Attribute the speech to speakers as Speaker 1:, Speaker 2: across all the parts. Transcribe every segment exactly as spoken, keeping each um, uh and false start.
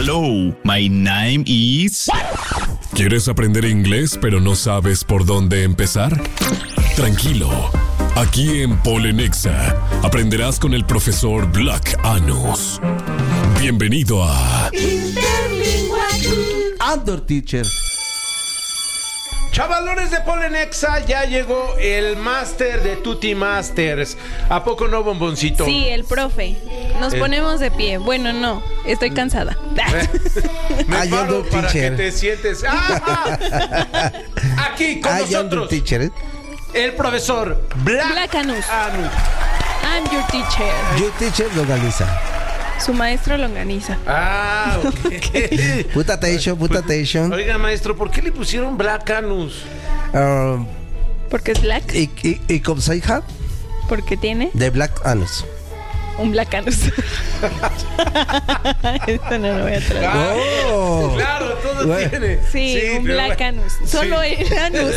Speaker 1: Hello, my name is...
Speaker 2: ¿Quieres aprender inglés pero no sabes por dónde empezar? Tranquilo, aquí en Polenexa aprenderás con el profesor Black Anus. Bienvenido a...
Speaker 3: Interlingual
Speaker 4: Andor Teacher.
Speaker 5: Chavalones de Polenexa, ya llegó el máster de Tutti Masters. ¿A poco no, bomboncito?
Speaker 3: Sí, el profe. Nos
Speaker 5: Eh.
Speaker 3: ponemos de pie. Bueno, no, estoy cansada.
Speaker 5: Me
Speaker 4: Ay,
Speaker 5: paro
Speaker 4: Andor
Speaker 5: para
Speaker 4: Teacher.
Speaker 5: que te sientes. ¡Ah! Aquí con
Speaker 4: Ay, Andor
Speaker 5: nosotros
Speaker 4: Teacher.
Speaker 5: el profesor Black,
Speaker 3: Black Anus.
Speaker 5: Anus.
Speaker 3: I'm your teacher.
Speaker 4: Yo Teacher Longaniza.
Speaker 3: Su maestro longaniza.
Speaker 5: Ah, ok.
Speaker 4: Puta attention, puta attention.
Speaker 5: Oiga, maestro, ¿por qué le pusieron Black Anus?
Speaker 4: Um,
Speaker 3: Porque es black.
Speaker 4: y, y, y como se hija
Speaker 3: Porque tiene
Speaker 4: de Black Anus.
Speaker 3: un black anus. Esto no lo voy a traer.
Speaker 5: Ah,
Speaker 4: Oh.
Speaker 5: Claro, todo
Speaker 4: Bueno.
Speaker 5: tiene.
Speaker 3: Sí, un
Speaker 5: pero
Speaker 3: black
Speaker 5: bueno.
Speaker 3: anus. Solo
Speaker 5: Sí.
Speaker 3: el anus.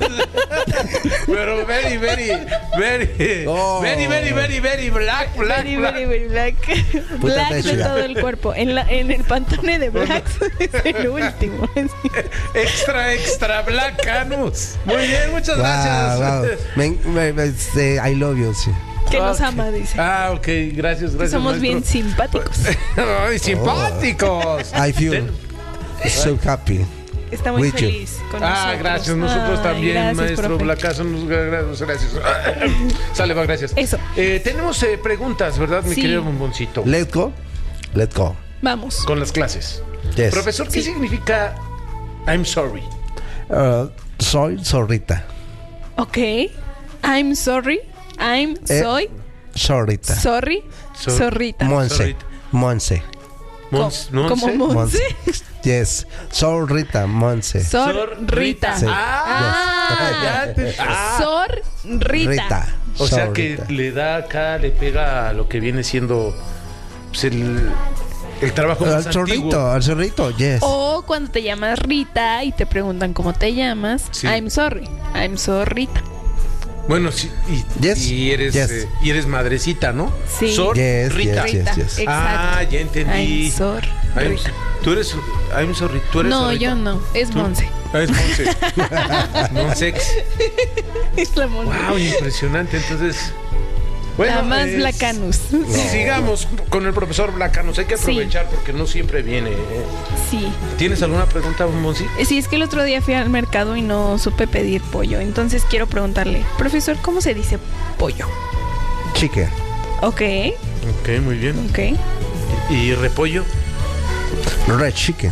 Speaker 5: Pero very, very, very,
Speaker 4: Oh.
Speaker 5: very, very, very, very black, black,
Speaker 3: Very,
Speaker 5: black.
Speaker 3: very, very black.
Speaker 4: Puta
Speaker 3: Black de
Speaker 4: teacher.
Speaker 3: todo el cuerpo. En, la, en el pantone de blacks es el último.
Speaker 5: Extra, extra black anus. Muy bien, muchas
Speaker 4: Wow,
Speaker 5: gracias.
Speaker 4: wow. Me, me, me, este, I love you, sí.
Speaker 3: Que nos
Speaker 5: Ok.
Speaker 3: ama, dice.
Speaker 5: Ah, ok, gracias,
Speaker 3: Que
Speaker 5: gracias.
Speaker 3: somos
Speaker 5: maestro.
Speaker 3: bien simpáticos.
Speaker 5: Ay, simpáticos.
Speaker 4: I feel
Speaker 5: Ten-
Speaker 4: so happy.
Speaker 3: Está muy
Speaker 4: With you.
Speaker 3: feliz con
Speaker 5: Ah,
Speaker 3: nosotros.
Speaker 5: gracias, nosotros
Speaker 3: Ay,
Speaker 5: también,
Speaker 3: gracias,
Speaker 5: maestro
Speaker 3: profe.
Speaker 5: Blacazo, nos gracias, gracias. Sale, va, gracias.
Speaker 3: Eso.
Speaker 5: Eh, tenemos eh, preguntas, ¿verdad, mi
Speaker 3: Sí.
Speaker 5: querido bomboncito?
Speaker 4: Let's go. Let's go.
Speaker 3: Vamos.
Speaker 5: Con las clases.
Speaker 4: Yes.
Speaker 5: Profesor, ¿qué
Speaker 3: Sí.
Speaker 5: significa I'm sorry?
Speaker 4: Uh, soy zorrita.
Speaker 3: Ok. I'm sorry. I'm
Speaker 4: Eh,
Speaker 3: soy.
Speaker 4: Zorrita.
Speaker 3: Sorry.
Speaker 5: Sor-
Speaker 3: Zorrita.
Speaker 4: Monse.
Speaker 5: Zorrita.
Speaker 4: Monse.
Speaker 5: Mons-
Speaker 3: Co- como
Speaker 5: Monse.
Speaker 3: Monse.
Speaker 4: Monse. Yes. Zorrita, Monse.
Speaker 3: Zorrita.
Speaker 4: Sí.
Speaker 5: Ah, ya te- ah.
Speaker 3: Zorrita.
Speaker 4: Rita.
Speaker 5: O sea que
Speaker 4: Zorrita.
Speaker 5: le da acá, le pega a lo que viene siendo pues, el, el trabajo más
Speaker 4: Al zorrito,
Speaker 5: antiguo.
Speaker 4: al zorrito, yes.
Speaker 3: O cuando te llamas Rita y te preguntan cómo te llamas.
Speaker 5: Sí.
Speaker 3: I'm sorry. I'm Zorrita.
Speaker 5: Bueno, sí, y,
Speaker 4: Yes,
Speaker 5: y eres
Speaker 4: yes.
Speaker 5: eh, y eres madrecita, ¿no?
Speaker 3: Sí.
Speaker 5: Sor
Speaker 4: Yes,
Speaker 5: Rita.
Speaker 4: yes,
Speaker 3: Rita.
Speaker 4: yes.
Speaker 3: Exacto.
Speaker 5: Ah, ya entendí.
Speaker 3: I'm sorry.
Speaker 5: I'm- tú eres I'm sorry, tú eres
Speaker 3: No,
Speaker 5: Zorrita.
Speaker 3: yo no. Es
Speaker 5: ¿Tú?
Speaker 3: Monse.
Speaker 5: Ah, es Monse. Monsex.
Speaker 3: Es la Monse.
Speaker 5: Wow, impresionante. Entonces, bueno,
Speaker 3: la más
Speaker 5: es-
Speaker 3: Blacanus.
Speaker 5: Sigamos con el profesor Blacanus. Hay que
Speaker 3: Sí.
Speaker 5: aprovechar porque no siempre viene. ¿eh?
Speaker 3: Sí.
Speaker 5: ¿Tienes alguna pregunta, Monsi?
Speaker 3: Sí, es que el otro día fui al mercado y no supe pedir pollo. Entonces quiero preguntarle, profesor, ¿cómo se dice pollo?
Speaker 4: Chicken.
Speaker 3: Ok,
Speaker 5: Ok, muy bien.
Speaker 3: ok.
Speaker 5: ¿Y repollo?
Speaker 4: Red chicken.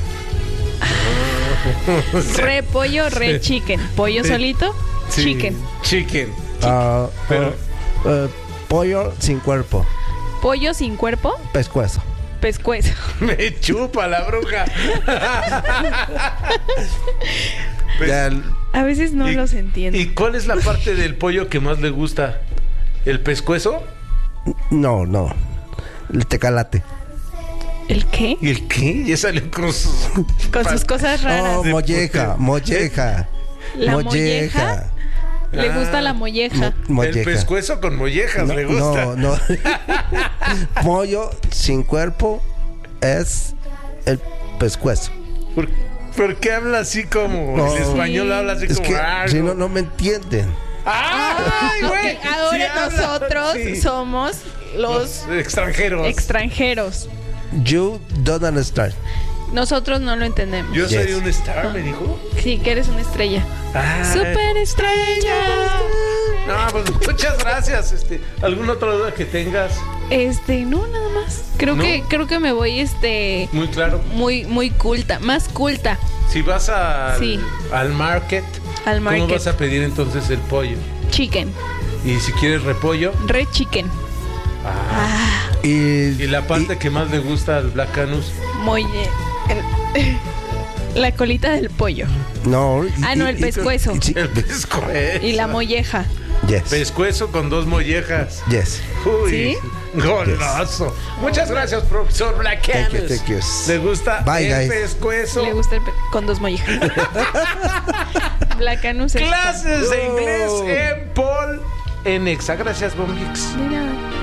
Speaker 3: Re pollo, re chicken. Pollo
Speaker 5: Sí.
Speaker 3: solito,
Speaker 5: Sí,
Speaker 3: chicken.
Speaker 5: Chicken.
Speaker 4: Ah,
Speaker 5: Pero-
Speaker 4: uh, uh, pollo sin cuerpo.
Speaker 3: Pollo sin cuerpo,
Speaker 4: Pescuezo.
Speaker 3: pescuezo.
Speaker 5: Me chupa la bruja. Pues,
Speaker 4: Ya,
Speaker 3: A veces no
Speaker 5: ¿y-
Speaker 3: los entiendo.
Speaker 5: ¿Y cuál es la parte del pollo que más le gusta? ¿El pescuezo?
Speaker 4: no, no. El tecalate.
Speaker 3: ¿El qué?
Speaker 5: ¿Y el qué? Ya salió con sus...
Speaker 3: Con sus cosas raras.
Speaker 4: Oh, molleja, molleja.
Speaker 3: ¿La molleja? Le gusta la molleja.
Speaker 4: Mo-
Speaker 5: El
Speaker 4: molleja.
Speaker 5: pescuezo con mollejas
Speaker 4: No,
Speaker 5: le gusta.
Speaker 4: no, no. Pollo sin cuerpo es el pescuezo.
Speaker 5: ¿Por, por qué habla así como
Speaker 4: No.
Speaker 5: el español
Speaker 3: Sí.
Speaker 5: habla así
Speaker 4: Es
Speaker 5: como
Speaker 4: que
Speaker 5: algo?
Speaker 4: si no, no me entienden.
Speaker 5: ¡Ay, güey!
Speaker 3: Ok, ahora
Speaker 5: Sí habla-
Speaker 3: nosotros
Speaker 5: sí.
Speaker 3: somos los
Speaker 5: extranjeros.
Speaker 3: extranjeros.
Speaker 4: You don't understand.
Speaker 3: Nosotros no lo entendemos.
Speaker 5: Yo soy
Speaker 4: Yes.
Speaker 5: un star, me dijo.
Speaker 3: Sí, que eres una estrella.
Speaker 5: Ay.
Speaker 3: Super estrella.
Speaker 5: No, pues muchas gracias. Este, ¿alguna otra duda que tengas?
Speaker 3: Este, no, nada más. Creo
Speaker 5: ¿No?
Speaker 3: que creo que me voy este
Speaker 5: Muy claro.
Speaker 3: muy muy culta, más culta
Speaker 5: Si vas al,
Speaker 3: Sí.
Speaker 5: al market,
Speaker 3: al
Speaker 5: ¿cómo
Speaker 3: market.
Speaker 5: vas a pedir entonces el pollo?
Speaker 3: Chicken,
Speaker 5: Y si quieres repollo,
Speaker 3: red chicken.
Speaker 5: ah,
Speaker 3: Ah,
Speaker 4: Y,
Speaker 5: y la parte
Speaker 4: y-
Speaker 5: que más le gusta al Black Anus.
Speaker 3: muy el- la colita del pollo
Speaker 4: no. y-
Speaker 3: Ah, no,
Speaker 4: y-
Speaker 3: el
Speaker 4: y-
Speaker 3: pescuezo.
Speaker 4: y- sí,
Speaker 5: El pescuezo.
Speaker 3: y la molleja.
Speaker 4: Yes.
Speaker 5: Pescuezo con dos mollejas.
Speaker 4: Yes.
Speaker 5: Uy,
Speaker 3: ¿Sí?
Speaker 5: goloso. Muchas gracias, profesor Black
Speaker 4: Thank you,
Speaker 5: Anus.
Speaker 4: thank you.
Speaker 5: ¿Le gusta
Speaker 4: Bye,
Speaker 5: el
Speaker 4: guys.
Speaker 5: pescuezo?
Speaker 3: Le gusta el pe- con dos mollejas. Blacanus es-
Speaker 5: Clases de
Speaker 4: Oh.
Speaker 5: inglés en Paul en Exa. Gracias, Bombix.
Speaker 3: Mira.